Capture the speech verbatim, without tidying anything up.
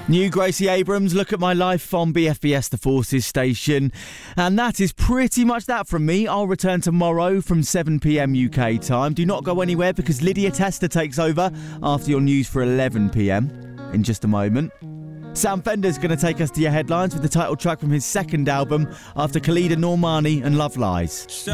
New Gracie Abrams, Look at My Life on B F B S The Forces station. And that is pretty much that from me. I'll return tomorrow from seven p m U K time. Do not go anywhere because Lydia Tester takes over after your news for eleven p m in just a moment. Sam Fender's going to take us to your headlines with the title track from his second album after Khalida Normani and Love Lies.